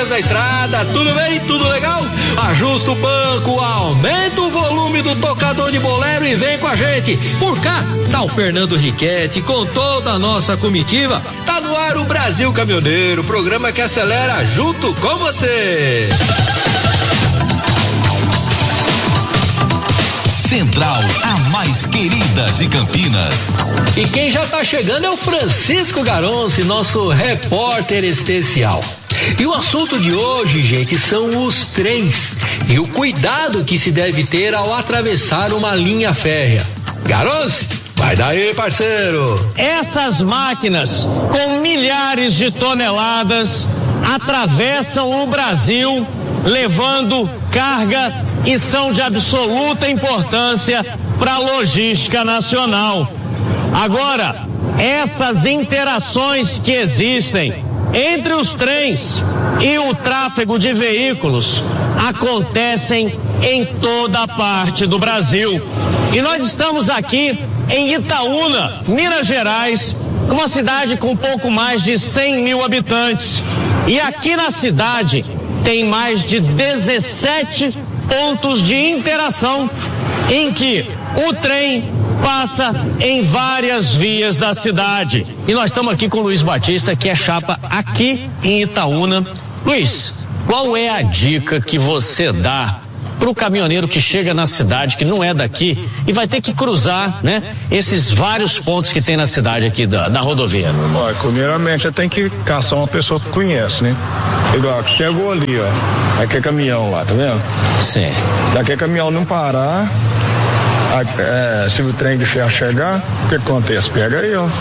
dias na estrada, tudo bem? Tudo legal? Ajusta o banco, aumenta o volume do tocador de bolero e vem com a gente. Por cá tá o Fernando Riquetti com toda a nossa comitiva. Tá no ar o Brasil Caminhoneiro, programa que acelera junto com você. Central, a mais querida de Campinas. E quem já tá chegando é o Francisco Garonce, nosso repórter especial. E o assunto de hoje, gente, são os trens e o cuidado que se deve ter ao atravessar uma linha férrea. Garonce, vai daí, parceiro. Essas máquinas com milhares de toneladas atravessam o Brasil levando carga e são de absoluta importância para a logística nacional. Agora, essas interações que existem entre os trens e o tráfego de veículos acontecem em toda a parte do Brasil. E nós estamos aqui em Itaúna, Minas Gerais, uma cidade com pouco mais de 100 mil habitantes. E aqui na cidade tem mais de 17 pontos de interação em que o trem passa em várias vias da cidade. E nós estamos aqui com o Luiz Batista, que é chapa aqui em Itaúna. Luiz, qual é a dica que você dá para o caminhoneiro que chega na cidade, que não é daqui, e vai ter que cruzar, né, esses vários pontos que tem na cidade aqui da rodovia? Olha, primeiramente tem que caçar uma pessoa que conhece, né? Igual, chegou ali, ó, aquele caminhão lá, tá vendo? Sim. Daquele caminhão não parar, se o trem de ferro chegar, o que acontece? Pega aí, ó.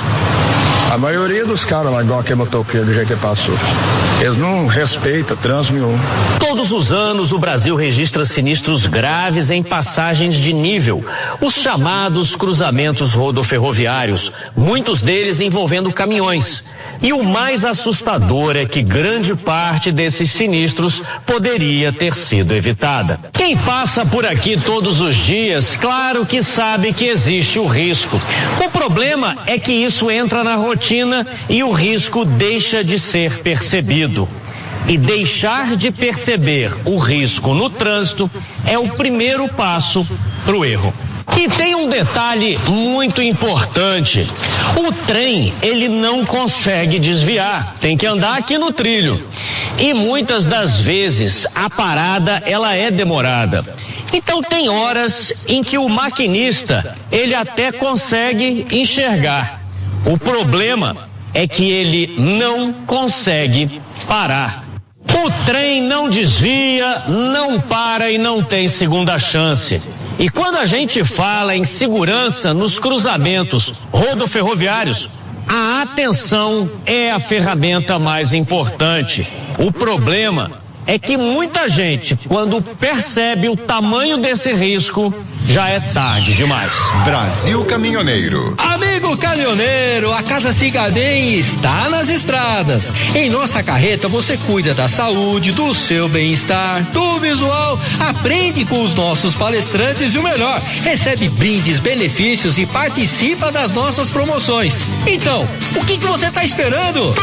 A maioria dos caras lá, igual aquele motoqueiro do jeito que passou, eles não respeitam trânsito nenhum. Todos os anos o Brasil registra sinistros graves em passagens de nível, os chamados cruzamentos rodoferroviários, muitos deles envolvendo caminhões. E o mais assustador é que grande parte desses sinistros poderia ter sido evitada. Quem passa por aqui todos os dias, claro que sabe que existe o risco. O problema é que isso entra na rotina e o risco deixa de ser percebido. E deixar de perceber o risco no trânsito é o primeiro passo para o erro. E tem um detalhe muito importante. O trem, ele não consegue desviar, tem que andar aqui no trilho. E muitas das vezes a parada, ela é demorada. Então tem horas em que o maquinista, ele até consegue enxergar. O problema é que ele não consegue parar. O trem não desvia, não para e não tem segunda chance. E quando a gente fala em segurança nos cruzamentos rodoferroviários, a atenção é a ferramenta mais importante. O problema é que muita gente, quando percebe o tamanho desse risco, já é tarde demais. Brasil Caminhoneiro. Amigo caminhoneiro, a Casa Cigaden está nas estradas. Em nossa carreta você cuida da saúde, do seu bem-estar, do visual, aprende com os nossos palestrantes e o melhor, recebe brindes, benefícios e participa das nossas promoções. Então, o que você está esperando?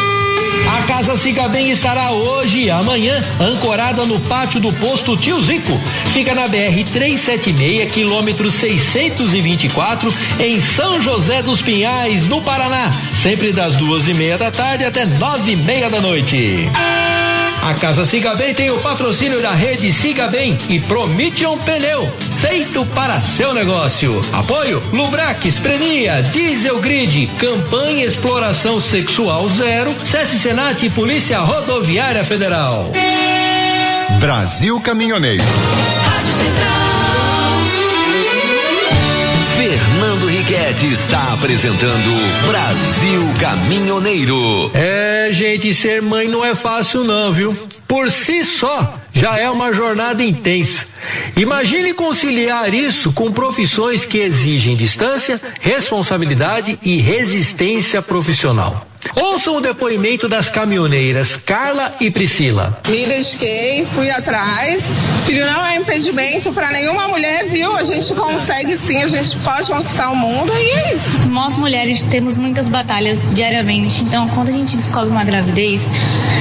A Casa Cigaden estará hoje e amanhã ancorada no pátio do posto Tio Zico. Fica na BR 376, quilômetro 624, em São José dos Pinhais, no Paraná. Sempre das 2:30 da tarde até 9:30 da noite. A Casa Cigaben tem o patrocínio da rede Cigaben e Promission Pneu, feito para seu negócio. Apoio Lubrax, Prenia, Diesel Grid, Campanha Exploração Sexual Zero, SESC Senat e Polícia Rodoviária Federal. Brasil Caminhoneiro. Fernando Riquetti está apresentando Brasil Caminhoneiro. Gente, ser mãe não é fácil não, viu? Por si só, já é uma jornada intensa. Imagine conciliar isso com profissões que exigem distância, responsabilidade e resistência profissional. Ouçam o depoimento das caminhoneiras Carla e Priscila. Me dediquei, fui atrás. Filho não é impedimento para nenhuma mulher, viu? A gente consegue sim, a gente pode conquistar o mundo e é isso. Nós mulheres temos muitas batalhas diariamente, então quando a gente descobre uma gravidez,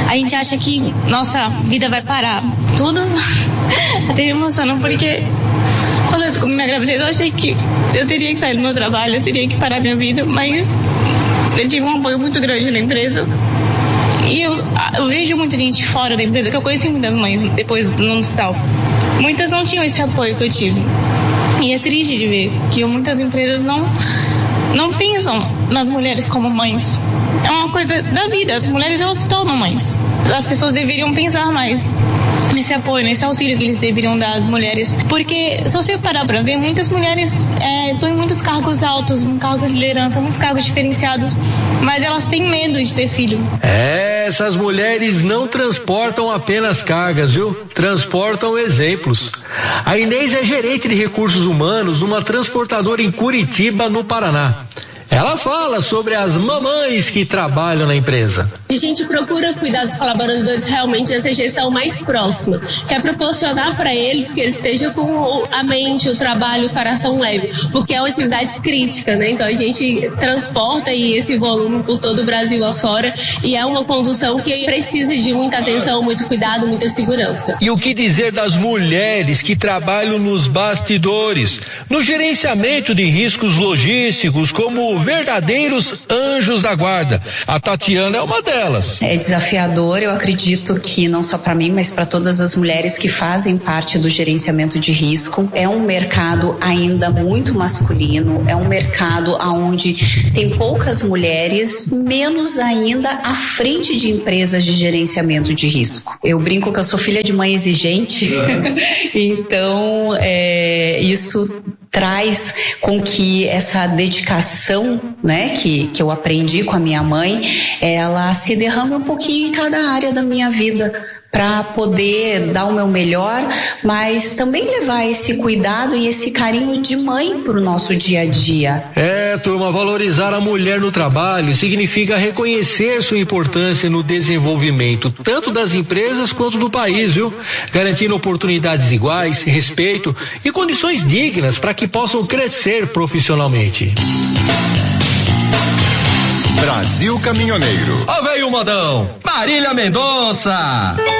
a gente acha que nossa vida vai parar. Tudo até emocionante, porque quando eu descobri minha gravidez, eu achei que eu teria que sair do meu trabalho, eu teria que parar minha vida, mas eu tive um apoio muito grande na empresa. E eu vejo muita gente fora da empresa, que eu conheci muitas mães depois no hospital. Muitas não tinham esse apoio que eu tive. E é triste de ver que muitas empresas não pensam nas mulheres como mães. É uma coisa da vida, as mulheres elas se tornam mães. As pessoas deveriam pensar mais nesse apoio, nesse auxílio que eles deveriam dar às mulheres, porque se você parar para ver, muitas mulheres estão em muitos cargos altos, em cargos de liderança, muitos cargos diferenciados, mas elas têm medo de ter filho. Essas mulheres não transportam apenas cargas, viu? Transportam exemplos. A Inês é gerente de recursos humanos numa transportadora em Curitiba, no Paraná. Ela fala sobre as mamães que trabalham na empresa. A gente procura cuidar dos colaboradores realmente nessa gestão mais próxima, que é proporcionar para eles que eles estejam com a mente, o trabalho, o coração leve, porque é uma atividade crítica, né? Então a gente transporta aí esse volume por todo o Brasil afora e é uma condução que precisa de muita atenção, muito cuidado, muita segurança. E o que dizer das mulheres que trabalham nos bastidores, no gerenciamento de riscos logísticos, como verdadeiros anjos da guarda? A Tatiana é uma delas. É desafiador, eu acredito que não só para mim, mas para todas as mulheres que fazem parte do gerenciamento de risco. É um mercado ainda muito masculino, é um mercado onde tem poucas mulheres, menos ainda à frente de empresas de gerenciamento de risco. Eu brinco que eu sou filha de mãe exigente, então isso traz com que essa dedicação, né, que eu aprendi com a minha mãe, ela se derrame um pouquinho em cada área da minha vida, para poder dar o meu melhor, mas também levar esse cuidado e esse carinho de mãe para o nosso dia a dia. Turma, valorizar a mulher no trabalho significa reconhecer sua importância no desenvolvimento, tanto das empresas quanto do país, viu? Garantindo oportunidades iguais, respeito e condições dignas para que possam crescer profissionalmente. Brasil Caminhoneiro. Ó, veio o modão, Marília Mendonça.